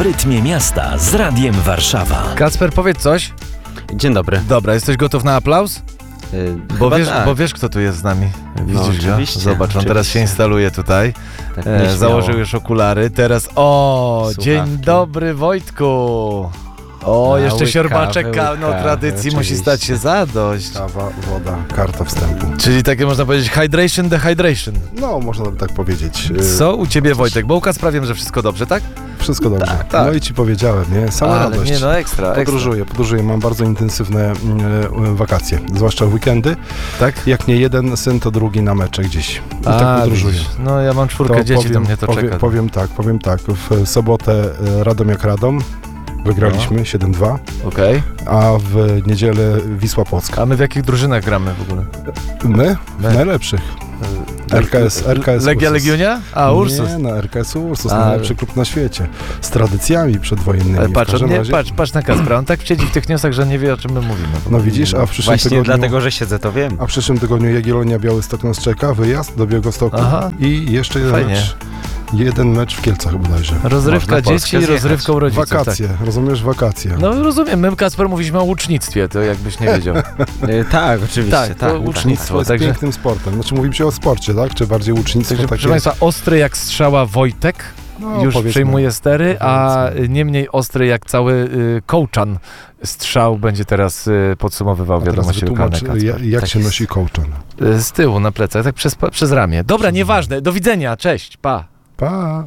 rytmie miasta z Radiem Warszawa. Kacper, powiedz coś. Dzień dobry. Dobra, jesteś gotów na aplauz? Bo wiesz, kto tu jest z nami. Widzisz go? Zobacz, on teraz się instaluje tutaj. Tak, założył już okulary. Teraz, słuchawki. Dzień dobry, Wojtku. Jeszcze siorbaczek tradycji oczywiście. musi stać się zadość. Kawa, woda, karta wstępu. Czyli takie można powiedzieć hydration, dehydration. No, można by tak powiedzieć. Co u ciebie, Wojtek? Bo u Kacpra wiem, że wszystko dobrze, tak? Wszystko dobrze. Tak. No i ci powiedziałem, nie? Sama radość. Nie, no ekstra. Podróżuję, mam bardzo intensywne wakacje, zwłaszcza w weekendy. Tak? Jak nie jeden syn, to drugi na mecze gdzieś. I tak podróżuję. Widzisz. No ja mam 4 dzieci, to mnie to czeka. Powiem tak, w sobotę Radom jak Radom. Wygraliśmy 7-2, Okej. a w niedzielę Wisła Płock. A my w jakich drużynach gramy w ogóle? My? W najlepszych. RKS Legia Ursus. Legionia? Ursus. Nie, RKS Ursus, najlepszy klub na świecie. Z tradycjami przedwojennymi. Patrz na Kacpra, on tak siedzi w tych newsach, że nie wie, o czym my mówimy. No widzisz, a w przyszłym Właśnie tygodniu... dlatego, że siedzę, to wiem. A w przyszłym tygodniu Jagiellonia Białystok nas czeka, wyjazd do Białegostoku i jeszcze jeden mecz w Kielcach bodajże. Rozrywka dzieci, rozrywką rodziców. Wakacje, tak. Rozumiesz? Wakacje. No rozumiem, my Kacper mówiliśmy o łucznictwie, to jakbyś nie wiedział. Tak, oczywiście. Tak, łucznictwo. To jest pięknym sportem. Znaczy mówimy się o sporcie, tak? Czy bardziej łucznictwo? Także, proszę Państwa, ostry jak strzała Wojtek już przejmuje stery, a nie mniej ostry jak cały kołczan strzał będzie teraz podsumowywał wiadomości lokalne. Jak się nosi kołczan? Z tyłu na plecach, tak przez ramię. Dobra, nieważne, do widzenia, cześć, pa. Pa.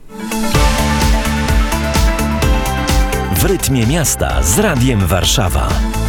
W rytmie miasta z Radiem Warszawa.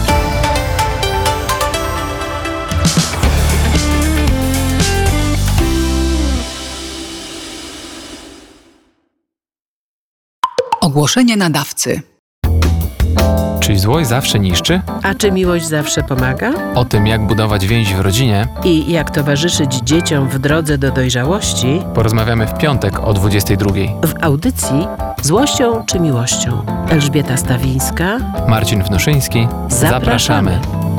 Ogłoszenie nadawcy. Czy złość zawsze niszczy? A czy miłość zawsze pomaga? O tym, jak budować więź w rodzinie, I jak towarzyszyć dzieciom w drodze do dojrzałości, porozmawiamy w piątek o 22:00. w audycji Złością czy miłością. Elżbieta Stawińska. Marcin Wnoszyński. Zapraszamy.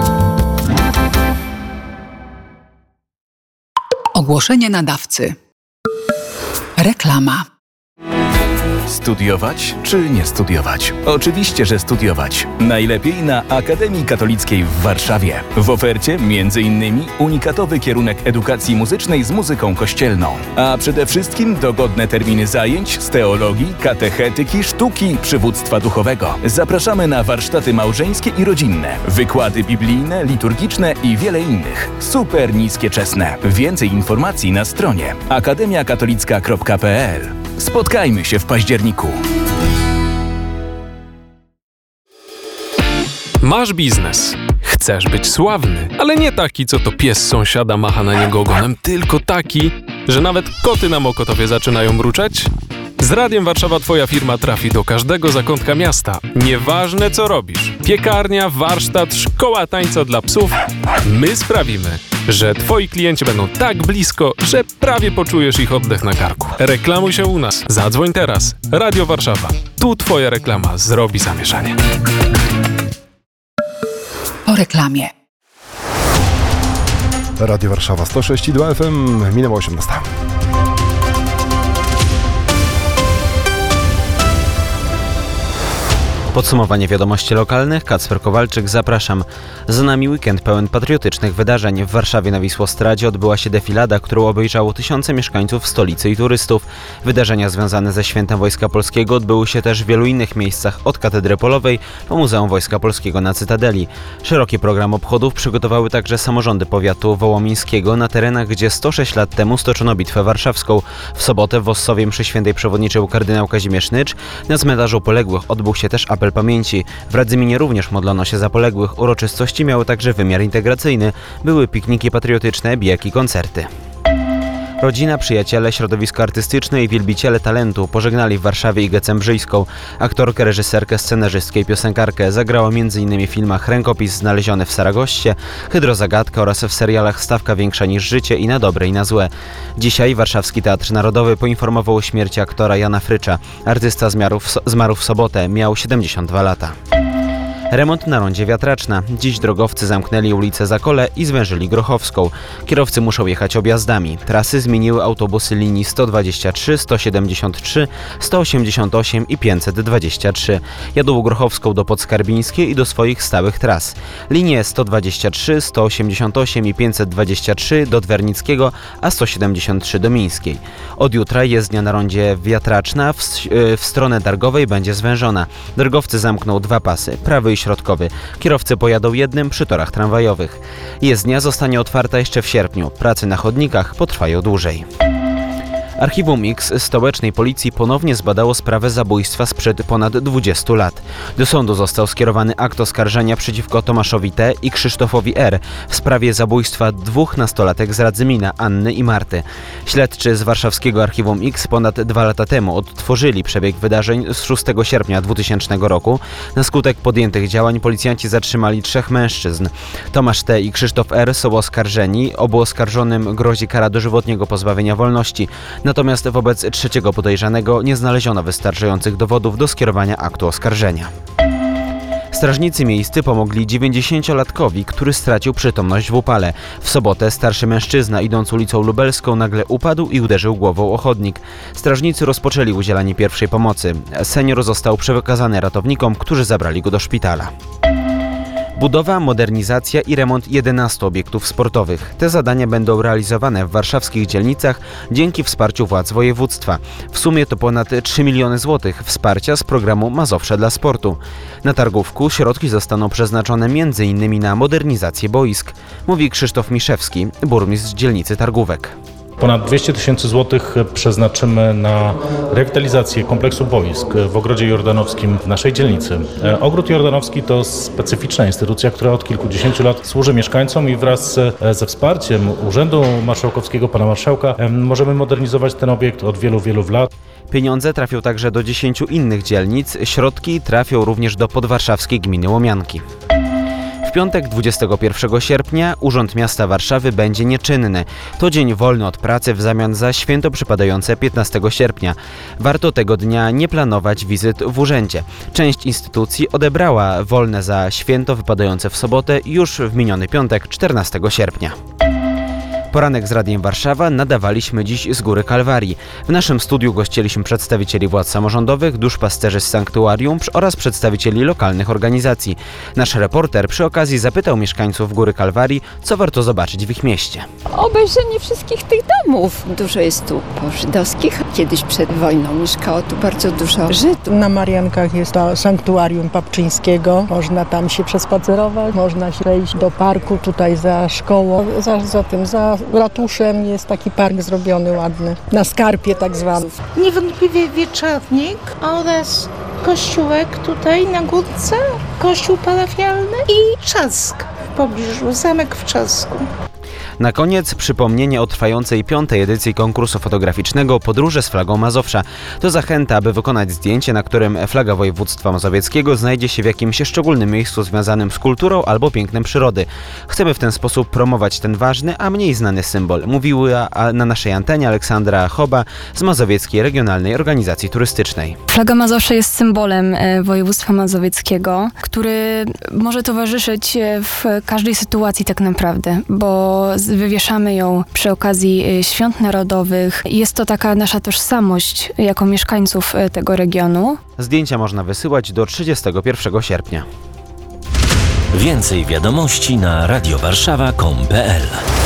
Ogłoszenie nadawcy. Reklama. Studiować czy nie studiować? Oczywiście, że studiować. Najlepiej na Akademii Katolickiej w Warszawie. W ofercie m.in. unikatowy kierunek edukacji muzycznej z muzyką kościelną. A przede wszystkim dogodne terminy zajęć z teologii, katechetyki, sztuki, przywództwa duchowego. Zapraszamy na warsztaty małżeńskie i rodzinne, wykłady biblijne, liturgiczne i wiele innych. Super niskie czesne. Więcej informacji na stronie akademiakatolicka.pl. Spotkajmy się w październiku. Masz biznes. Chcesz być sławny, ale nie taki, co to pies sąsiada macha na niego ogonem, tylko taki, że nawet koty na Mokotowie zaczynają mruczeć? Z Radiem Warszawa twoja firma trafi do każdego zakątka miasta. Nieważne co robisz. Piekarnia, warsztat, szkoła tańca dla psów. My sprawimy, że twoi klienci będą tak blisko, że prawie poczujesz ich oddech na karku. Reklamuj się u nas. Zadzwoń teraz. Radio Warszawa. Tu twoja reklama zrobi zamieszanie. Po reklamie. Radio Warszawa 106,2 FM, minęła 18. Podsumowanie wiadomości lokalnych. Kacper Kowalczyk, zapraszam. Za nami weekend pełen patriotycznych wydarzeń. W Warszawie na Wisłostradzie odbyła się defilada, którą obejrzało tysiące mieszkańców stolicy i turystów. Wydarzenia związane ze Świętem Wojska Polskiego odbyły się też w wielu innych miejscach, od Katedry Polowej po Muzeum Wojska Polskiego na Cytadeli. Szeroki program obchodów przygotowały także samorządy powiatu wołomińskiego na terenach, gdzie 106 lat temu stoczono bitwę warszawską. W sobotę w Ossowie mszy świętej przewodniczył kardynał Kazimierz Nycz. Na cmentarzu poległych odbył się też apel pamięci. W Radzyminie również modlono się za poległych. Uroczystości miały także wymiar integracyjny. Były pikniki patriotyczne, bijaki i koncerty. Rodzina, przyjaciele, środowisko artystyczne i wielbiciele talentu pożegnali w Warszawie Igę Cembrzyjską. Aktorkę, reżyserkę, scenarzystkę i piosenkarkę. Zagrała m.in. w filmach Rękopis znaleziony w Saragoście, Hydrozagadka oraz w serialach Stawka większa niż życie i Na dobre i na złe. Dzisiaj Warszawski Teatr Narodowy poinformował o śmierci aktora Jana Frycza. Artysta zmarł w sobotę, miał 72 lata. Remont na rondzie Wiatraczna. Dziś drogowcy zamknęli ulicę Zakole i zwężyli Grochowską. Kierowcy muszą jechać objazdami. Trasy zmieniły autobusy linii 123, 173, 188 i 523. Jadą Grochowską do Podskarbińskiej i do swoich stałych tras. Linie 123, 188 i 523 do Dwernickiego, a 173 do Mińskiej. Od jutra jezdnia na rondzie Wiatraczna w stronę Dargowej będzie zwężona. Drogowcy zamkną 2 pasy, prawy i środkowy. Kierowcy pojadą jednym przy torach tramwajowych. Jezdnia zostanie otwarta jeszcze w sierpniu. Prace na chodnikach potrwają dłużej. Archiwum X stołecznej policji ponownie zbadało sprawę zabójstwa sprzed ponad 20 lat. Do sądu został skierowany akt oskarżenia przeciwko Tomaszowi T. i Krzysztofowi R. w sprawie zabójstwa 2 nastolatek z Radzymina, Anny i Marty. Śledczy z warszawskiego Archiwum X ponad 2 lata temu odtworzyli przebieg wydarzeń z 6 sierpnia 2000 roku. Na skutek podjętych działań policjanci zatrzymali 3 mężczyzn. Tomasz T. i Krzysztof R. są oskarżeni. Obu oskarżonym grozi kara dożywotniego pozbawienia wolności. Natomiast wobec trzeciego podejrzanego nie znaleziono wystarczających dowodów do skierowania aktu oskarżenia. Strażnicy miejscy pomogli 90-latkowi, który stracił przytomność w upale. W sobotę starszy mężczyzna, idąc ulicą Lubelską, nagle upadł i uderzył głową o chodnik. Strażnicy rozpoczęli udzielanie pierwszej pomocy. Senior został przekazany ratownikom, którzy zabrali go do szpitala. Budowa, modernizacja i remont 11 obiektów sportowych. Te zadania będą realizowane w warszawskich dzielnicach dzięki wsparciu władz województwa. W sumie to ponad 3 miliony złotych wsparcia z programu Mazowsze dla sportu. Na targówku środki zostaną przeznaczone m.in. na modernizację boisk, mówi Krzysztof Miszewski, burmistrz dzielnicy Targówek. Ponad 200 tysięcy złotych przeznaczymy na rewitalizację kompleksu boisk w Ogrodzie Jordanowskim w naszej dzielnicy. Ogród Jordanowski to specyficzna instytucja, która od kilkudziesięciu lat służy mieszkańcom i wraz ze wsparciem Urzędu Marszałkowskiego, pana marszałka, możemy modernizować ten obiekt od wielu, wielu lat. Pieniądze trafią także do 10 innych dzielnic. Środki trafią również do podwarszawskiej gminy Łomianki. W piątek 21 sierpnia Urząd Miasta Warszawy będzie nieczynny. To dzień wolny od pracy w zamian za święto przypadające 15 sierpnia. Warto tego dnia nie planować wizyt w urzędzie. Część instytucji odebrała wolne za święto wypadające w sobotę już w miniony piątek 14 sierpnia. Poranek z Radiem Warszawa nadawaliśmy dziś z Góry Kalwarii. W naszym studiu gościliśmy przedstawicieli władz samorządowych, duszpasterzy z sanktuarium oraz przedstawicieli lokalnych organizacji. Nasz reporter przy okazji zapytał mieszkańców Góry Kalwarii, co warto zobaczyć w ich mieście. Obejrzenie wszystkich tych domów. Dużo jest tu żydowskich. Kiedyś przed wojną mieszkało tu bardzo dużo Żydów. Na Mariankach jest to sanktuarium papczyńskiego. Można tam się przespacerować, można się wejść do parku tutaj za szkołą. Za ratuszem jest taki park zrobiony ładny, na skarpie tak zwany. Niewątpliwie Wieczornik oraz kościółek tutaj na górce, kościół parafialny i Trzask w pobliżu, zamek w Trzasku. Na koniec przypomnienie o trwającej 5. edycji konkursu fotograficznego Podróże z flagą Mazowsza. To zachęta, aby wykonać zdjęcie, na którym flaga województwa mazowieckiego znajdzie się w jakimś szczególnym miejscu związanym z kulturą albo pięknem przyrody. Chcemy w ten sposób promować ten ważny, a mniej znany symbol, mówiła na naszej antenie Aleksandra Choba z Mazowieckiej Regionalnej Organizacji Turystycznej. Flaga Mazowsza jest symbolem województwa mazowieckiego, który może towarzyszyć w każdej sytuacji tak naprawdę, bo wywieszamy ją przy okazji świąt narodowych. Jest to taka nasza tożsamość jako mieszkańców tego regionu. Zdjęcia można wysyłać do 31 sierpnia. Więcej wiadomości na radiowarszawa.com.pl.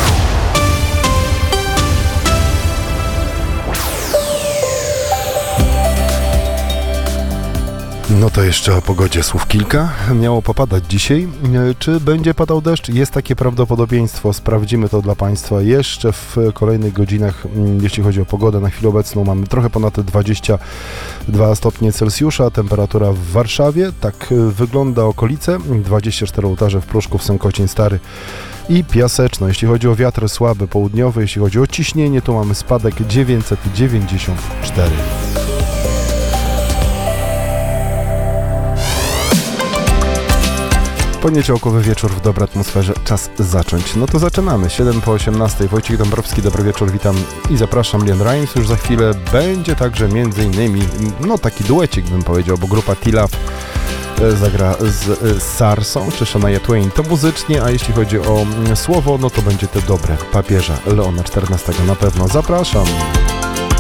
No to jeszcze o pogodzie słów kilka. Miało popadać dzisiaj. Czy będzie padał deszcz? Jest takie prawdopodobieństwo. Sprawdzimy to dla Państwa jeszcze w kolejnych godzinach. Jeśli chodzi o pogodę, na chwilę obecną mamy trochę ponad 22 stopnie Celsjusza. Temperatura w Warszawie. Tak wygląda okolice. 24 ołtarze w Pruszków, Sękocień Stary i Piaseczno. Jeśli chodzi o wiatr słaby południowy, jeśli chodzi o ciśnienie, to mamy spadek 994. Poniedziałkowy wieczór w dobrej atmosferze. Czas zacząć. No to zaczynamy. 7 po 18. Wojciech Dąbrowski, dobry wieczór, witam i zapraszam. Liam Rimes już za chwilę. Będzie także między innymi, no taki duecik bym powiedział, bo grupa T-Love zagra z Sarsą czy Shania Twain. To muzycznie, a jeśli chodzi o słowo, no to będzie to dobre papieża Leona XIV na pewno. Zapraszam.